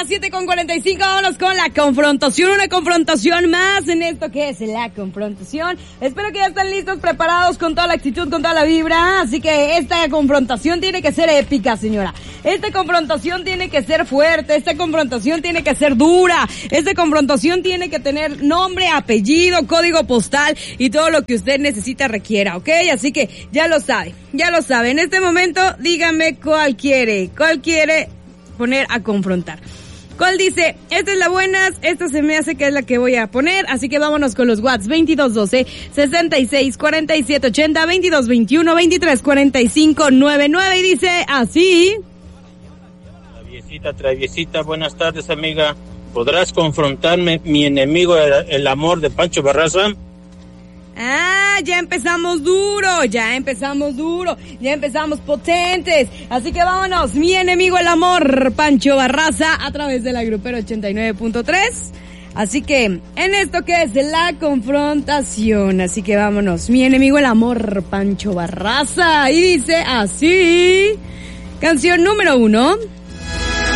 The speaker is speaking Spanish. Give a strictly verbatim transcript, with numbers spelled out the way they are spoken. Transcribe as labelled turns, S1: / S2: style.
S1: las siete con cuarenta y cinco, vámonos con la confrontación, una confrontación más en esto que es la confrontación. Espero que ya están listos, preparados, con toda la actitud, con toda la vibra, así que esta confrontación tiene que ser épica, señora. Esta confrontación tiene que ser fuerte, esta confrontación tiene que ser dura, esta confrontación tiene que tener nombre, apellido, código postal y todo lo que usted necesita, requiera, ¿ok? Así que ya lo sabe, ya lo sabe. En este momento, dígame cuál quiere, cuál quiere poner a confrontar. ¿Cuál dice? Esta es la buena, esta se me hace que es la que voy a poner, así que vámonos con los WhatsApp veintidós doce, sesenta y seis, cuarenta y siete, ochenta, veintidós veintiuno, veintitrés, cuarenta y cinco, noventa y nueve y dice así.
S2: Traviesita, traviesita, buenas tardes, amiga. ¿Podrás confrontarme mi enemigo, el, el amor de Pancho Barraza?
S1: Ah, ya empezamos duro, ya empezamos duro, ya empezamos potentes. Así que vámonos, mi enemigo el amor, Pancho Barraza, a través de la Grupera ochenta y nueve punto tres. Así que, en esto que es la confrontación, así que vámonos, mi enemigo el amor, Pancho Barraza. Y dice así, canción número uno.